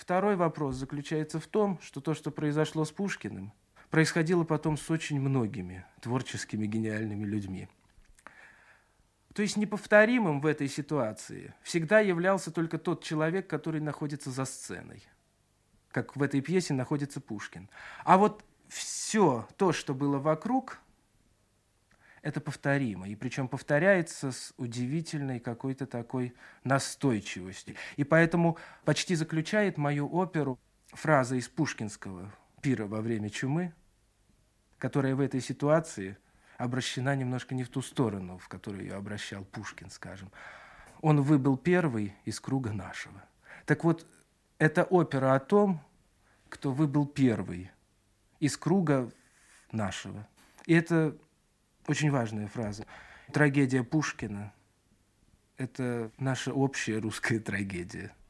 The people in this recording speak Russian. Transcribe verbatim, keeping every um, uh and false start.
Второй вопрос заключается в том, что то, что произошло с Пушкиным, происходило потом с очень многими творческими гениальными людьми. То есть неповторимым в этой ситуации всегда являлся только тот человек, который находится за сценой, как в этой пьесе находится Пушкин. А вот все то, что было вокруг, это повторимо. И причем повторяется с удивительной какой-то такой настойчивостью. И поэтому почти заключает мою оперу фраза из пушкинского «Пира во время чумы», которая в этой ситуации обращена немножко не в ту сторону, в которую ее обращал Пушкин, скажем. Он выбыл первый из круга нашего. Так вот, это опера о том, кто выбыл первый из круга нашего. И это очень важная фраза. Трагедия Пушкина – это наша общая русская трагедия.